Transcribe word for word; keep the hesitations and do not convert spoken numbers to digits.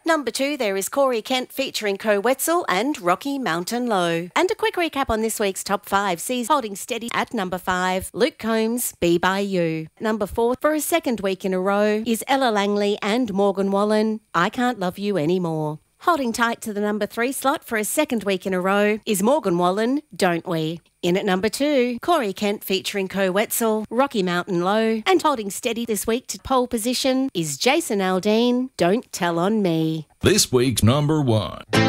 Number two, there is Corey Kent featuring Co Wetzel and Rocky Mountain Low. And a quick recap on this week's top five sees holding steady at number five, Luke Combs, Be By You. Number four, for a second week in a row, is Ella Langley and Morgan Wallen, I Can't Love You Anymore. Holding tight to the number three slot for a second week in a row is Morgan Wallen, Don't We. In at number two, Corey Kent featuring Co Wetzel, Rocky Mountain Low. And holding steady this week to pole position is Jason Aldean, Don't Tell On Me. This week's number one.